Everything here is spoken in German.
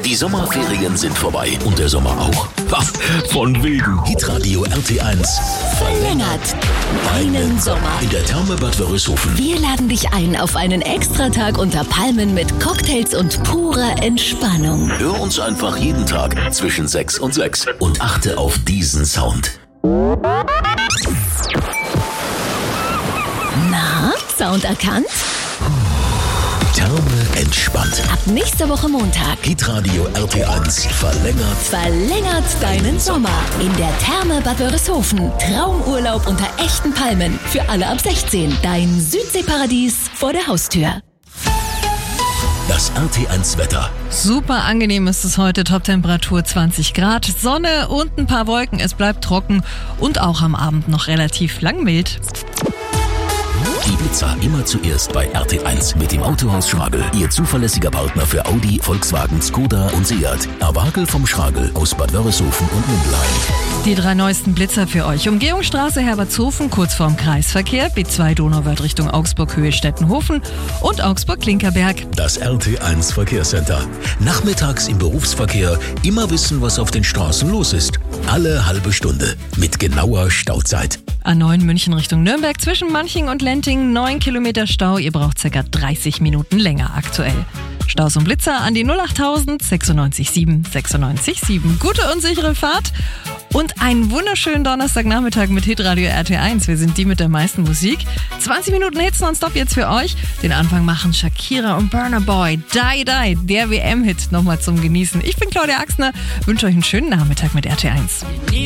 Die Sommerferien sind vorbei und der Sommer auch. Ha, von wegen. Hitradio RT1 Verlängert einen Sommer. in der Therme Bad Wörishofen. Wir laden dich ein auf einen Extratag unter Palmen mit Cocktails und purer Entspannung. Hör uns einfach jeden Tag zwischen 6 und 6 und achte auf diesen Sound. Na, Sound erkannt? Therme entspannt. Ab nächster Woche Montag Hitradio RT1 verlängert deinen Sommer in der Therme Bad Wörishofen. Traumurlaub unter echten Palmen für alle ab 16. Dein Südseeparadies vor der Haustür. Das RT1-Wetter. Super angenehm ist es heute, Toptemperatur 20 Grad, Sonne und ein paar Wolken, es bleibt trocken und auch am Abend noch relativ lang mild. Die Blitzer immer zuerst bei RT1 mit dem Autohaus Schragel. Ihr zuverlässiger Partner für Audi, Volkswagen, Skoda und Seat. Awagel vom Schragel aus Bad Wörishofen und Mindelheim. Die 3 neuesten Blitzer für euch. Umgehungsstraße Herbertshofen, kurz vorm Kreisverkehr, B2 Donauwörth Richtung Augsburg, Höhe Stettenhofen und Augsburg-Klinkerberg. Das RT1 Verkehrscenter. Nachmittags im Berufsverkehr immer wissen, was auf den Straßen los ist. Alle halbe Stunde mit genauer Stauzeit. A9 München Richtung Nürnberg zwischen Manching und Lenting, 9 Kilometer Stau. Ihr braucht ca. 30 Minuten länger aktuell. Staus und Blitzer an die 08000 96 7 96 7. Gute und sichere Fahrt und einen wunderschönen Donnerstagnachmittag mit Hitradio RT1. Wir sind die mit der meisten Musik. 20 Minuten Hits nonstop jetzt für euch. Den Anfang machen Shakira und Burna Boy. Die Die, der WM-Hit nochmal zum Genießen. Ich bin Claudia Axner, wünsche euch einen schönen Nachmittag mit RT1.